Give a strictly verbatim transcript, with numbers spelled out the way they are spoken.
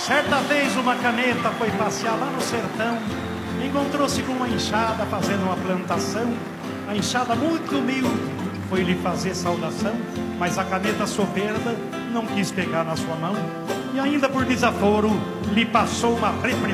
Certa vez uma caneta foi passear lá no sertão, encontrou-se com uma enxada fazendo uma plantação. A enxada muito humilde foi lhe fazer saudação, mas a caneta soberba não quis pegar na sua mão, e ainda por desaforo lhe passou uma reprimenda.